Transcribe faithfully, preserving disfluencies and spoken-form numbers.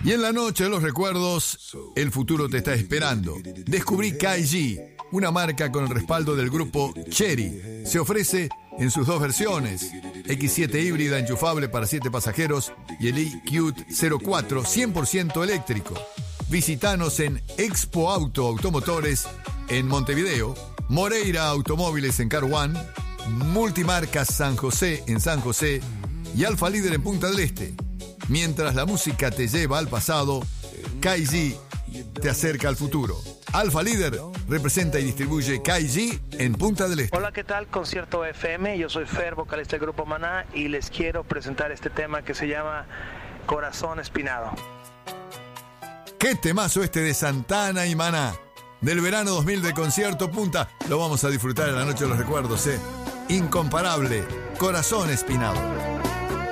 Y en la noche de los recuerdos, el futuro te está esperando. Descubrí K G, una marca con el respaldo del grupo Chery. Se ofrece en sus dos versiones, X siete híbrida enchufable para siete pasajeros y el e-Qt cero cuatro cien por ciento eléctrico. Visítanos en Expo Auto Automotores en Montevideo, Moreira Automóviles en Car One, Multimarcas San José en San José y Alfa Líder en Punta del Este. Mientras la música te lleva al pasado, K G te acerca al futuro. Alfa Líder representa y distribuye K G en Punta del Este. Hola, ¿qué tal? Concierto F M. Yo soy Fer, vocalista del grupo Maná, y les quiero presentar este tema que se llama Corazón Espinado. ¡Qué temazo este de Santana y Maná! Del verano dos mil de Concierto Punta. Lo vamos a disfrutar en la noche de los recuerdos, ¿eh? Incomparable. Corazón Espinado.